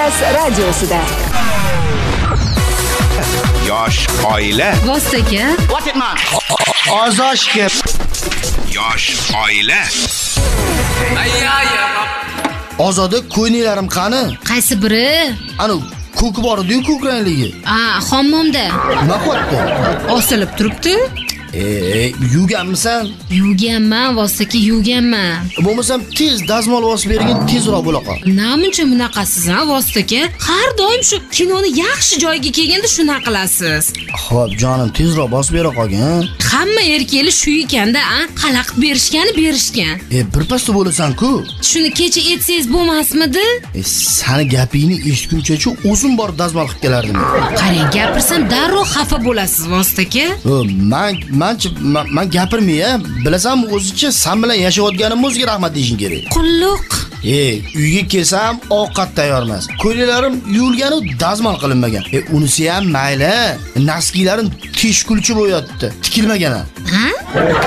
Express radiosida. Yosh oila. Vostoka. What it man? Ozoshga. Yosh oila. Ozoda ko'ynilarim qani? Qaysi biri? Ana ko'k bor edi-ku, ko'k rangligi. Hammomda. Nima qilyapti? Osilib turibdi. Yuganmisan? Yuganman, Vostoka yuganman. Bo'lmasam tez dazmol bosib bergin, tezroq bo'laqa. Namuncha bunaqasiz, Vostoka? Har doim shu kinoni yaxshi joyiga kelganda shuna qilasiz. Xo'p, jonim, tezroq bosib bera qolgin. Hamma erkaklar shu ekanda, xalaqit berishgan. Birpasda bo'lasan-ku. Shuni kecha etsangiz bo'lmasmidi? Sani gapingni eshitguncha o'zim borib dazmol qilib kelardim. Qarang, gapirsam darrov xafa bo'lasiz, Vostoka. Men gapirmay, bilasanmi, o'zicha sen bilan yashayotganim o'ziga rahmat deyishing kerak. Qulluq. Uyga kelsam ovqat tayyor emas. Ko'ylarim yuvilgani dazmol qilinmagan. Unisi ham mayli, naskilarim teshkulchi bo'yotdi, tikilmagan. Ha?